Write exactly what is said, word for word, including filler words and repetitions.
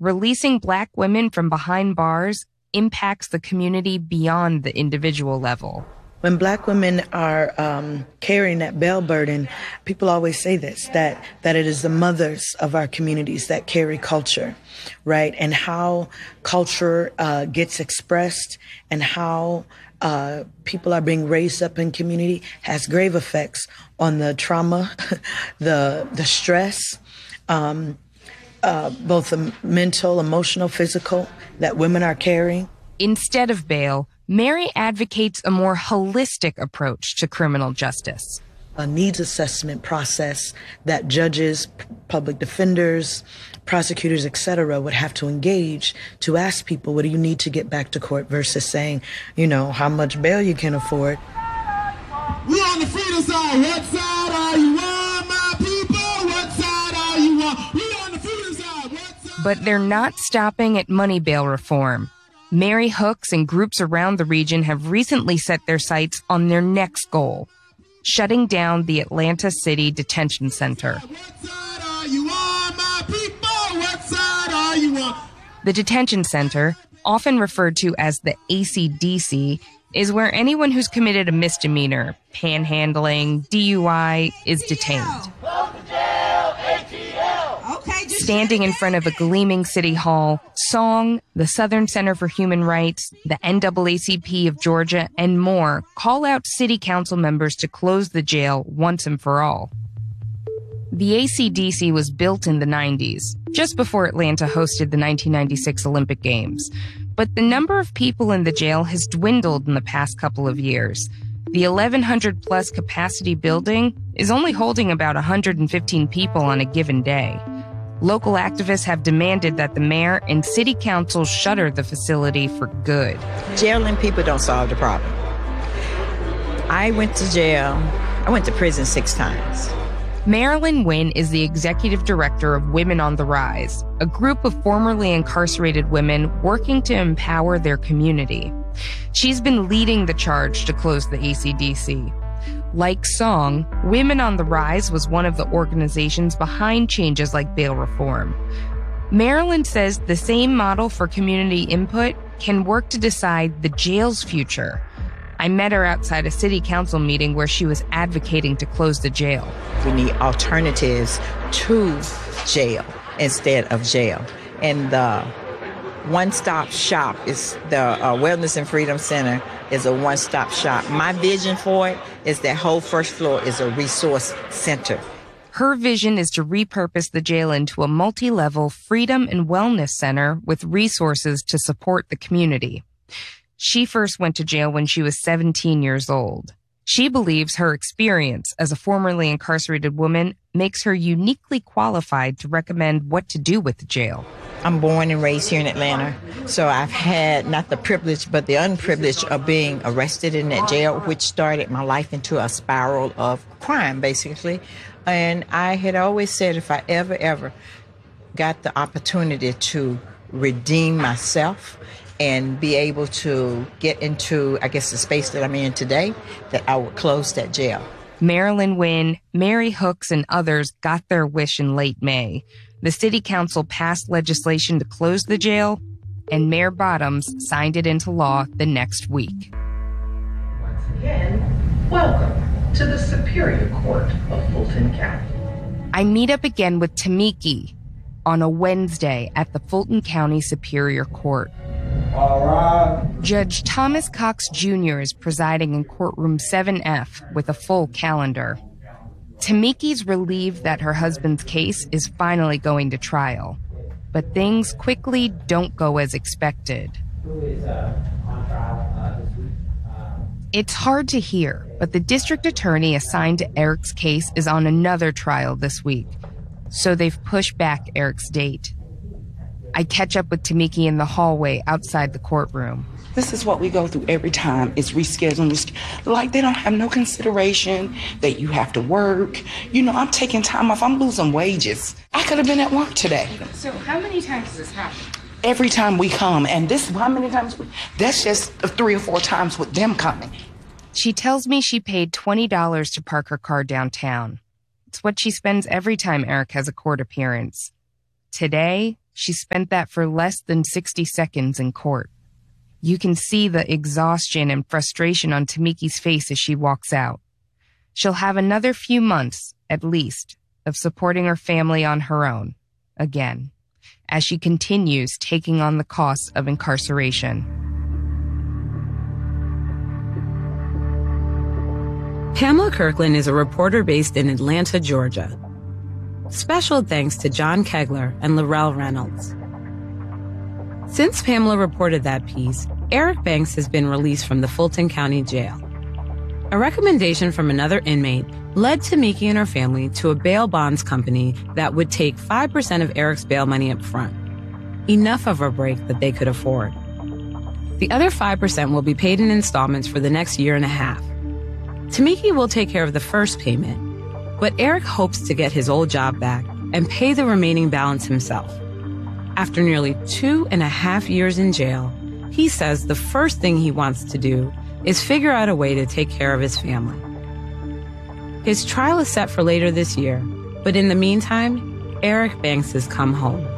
releasing Black women from behind bars impacts the community beyond the individual level. When Black women are um, carrying that bail burden, people always say this, that, that it is the mothers of our communities that carry culture, right? And how culture uh, gets expressed and how uh, people are being raised up in community has grave effects on the trauma, the, the stress, um, uh, both the mental, emotional, physical that women are carrying. Instead of bail, Mary advocates a more holistic approach to criminal justice. A needs assessment process that judges, p- public defenders, prosecutors, et cetera, would have to engage to ask people, what do you need to get back to court, versus saying, you know, how much bail you can afford. We on the freedom side. What side are you on, my people? What side are you on? We on the freedom side. What side? But they're not stopping at money bail reform. Mary Hooks and groups around the region have recently set their sights on their next goal, shutting down the Atlanta City Detention Center. What side are you on, my people? What side are you on? The detention center, often referred to as the A C D C, is where anyone who's committed a misdemeanor, panhandling, D U I, is detained. Standing in front of a gleaming city hall, Song, the Southern Center for Human Rights, the N double A C P of Georgia, and more call out city council members to close the jail once and for all. The A C D C was built in the nineties, just before Atlanta hosted the nineteen ninety-six Olympic Games. But the number of people in the jail has dwindled in the past couple of years. The eleven hundred plus capacity building is only holding about one hundred fifteen people on a given day. Local activists have demanded that the mayor and city council shutter the facility for good. Jailing people don't solve the problem. I went to jail. I went to prison six times. Marilyn Wynn is the executive director of Women on the Rise, a group of formerly incarcerated women working to empower their community. She's been leading the charge to close the A C D C. Like Song, Women on the Rise was one of the organizations behind changes like bail reform. Marilyn says the same model for community input can work to decide the jail's future. I met her outside a city council meeting where she was advocating to close the jail. We need alternatives to jail instead of jail. And the one-stop shop is the uh, Wellness and Freedom Center is a one-stop shop. My vision for it is that whole first floor is a resource center. Her vision is to repurpose the jail into a multi-level freedom and wellness center with resources to support the community. She first went to jail when she was seventeen years old. She believes her experience as a formerly incarcerated woman makes her uniquely qualified to recommend what to do with the jail. I'm born and raised here in Atlanta, so I've had not the privilege but the unprivilege of being arrested in that jail, which started my life into a spiral of crime, basically. And I had always said if I ever, ever got the opportunity to redeem myself and be able to get into, I guess, the space that I'm in today, that I would close that jail. Marilyn Wynn, Mary Hooks, and others got their wish in late May. The city council passed legislation to close the jail, and Mayor Bottoms signed it into law the next week. Once again, welcome to the Superior Court of Fulton County. I meet up again with Tamiki on a Wednesday at the Fulton County Superior Court. All right. Judge Thomas Cox Junior is presiding in courtroom seven F with a full calendar. Tamiki's relieved that her husband's case is finally going to trial, but things quickly don't go as expected. It's hard to hear, but the district attorney assigned to Eric's case is on another trial this week, so they've pushed back Eric's date. I catch up with Tamiki in the hallway outside the courtroom. This is what we go through every time. It's rescheduling. Resch- like they don't have no consideration that you have to work. You know, I'm taking time off. I'm losing wages. I could have been at work today. So how many times has this happened? Every time we come. And this, how many times? That's just three or four times with them coming. She tells me she paid twenty dollars to park her car downtown. It's what she spends every time Eric has a court appearance. Today, She spent that for less than sixty seconds in court. You can see the exhaustion and frustration on Tamiki's face as she walks out. She'll have another few months, at least, of supporting her family on her own, again, as she continues taking on the costs of incarceration. Pamela Kirkland is a reporter based in Atlanta, Georgia. Special thanks to John Kegler and Laurel Reynolds. Since Pamela reported that piece, Eric Banks has been released from the Fulton County Jail. A recommendation from another inmate led Tamiki and her family to a bail bonds company that would take five percent of Eric's bail money up front, enough of a break that they could afford. The other five percent will be paid in installments for the next year and a half. Tamiki will take care of the first payment, but Eric hopes to get his old job back and pay the remaining balance himself. After nearly two and a half years in jail, he says the first thing he wants to do is figure out a way to take care of his family. His trial is set for later this year, but in the meantime, Eric Banks has come home.